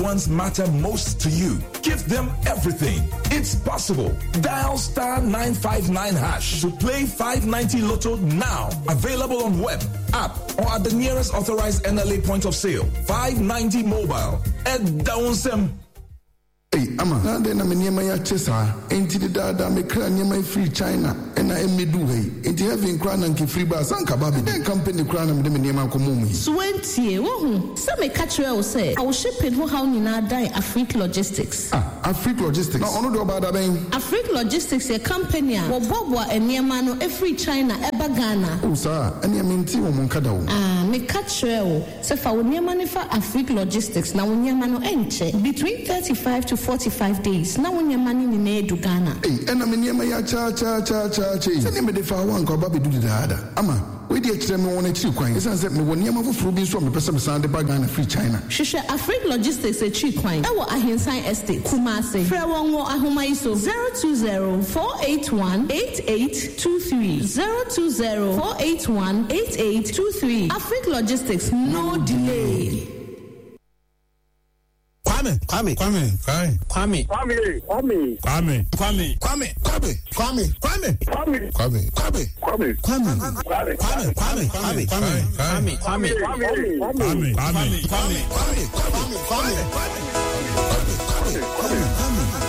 ones matter most to you. Give them everything. It's possible. Dial star 959 hash to play 590 Lotto now. Available on web, app, or at the nearest authorized NLA point of sale. 590 mobile. Ed Downsem. Hey, Ama, now then I'm in my chesa. Ain't it that me cran my free China and I me do hey. Ain't having crown and free bars and kababi. Then company crown and them in Yama Komumi. Swenty, woohoo. Some a catcher will say, I will ship it how you now die Afrique Logistics. Afrique Logistics. No, no, about that. Afrique Logistics, a company, or Bobwa and Yamano, a free China, Eba Ghana. Oh, sir, and Yaminti or Moncado. Me catcher, so for Yamani for Afrique Logistics, now when Yamano enche, between 35 to 45 days. Now when your money in Ghana. Hey, and I'm in Yamaya cha. Send me the far one called Baby do the other. Ama, we did tell me one at you coin. It's as if me one Yama for Fruby from the person sound the bag and free China. Shisha Afrique Logistics a cheap coin. Our Ahinsign Estate, Kumasi. Frewongo Ahumaiso 020-481-8823. 020-481-8823. Afrique Logistics, no delay. Kwame.